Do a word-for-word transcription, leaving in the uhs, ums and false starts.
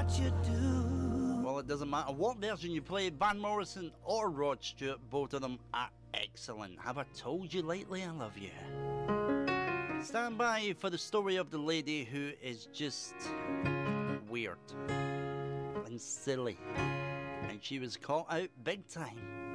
you do. Well, it doesn't matter what version you play, Van Morrison or Rod Stewart, both of them are excellent. Have I told you lately I love you? Stand by for the story of the lady who is just weird and silly, and she was caught out big time.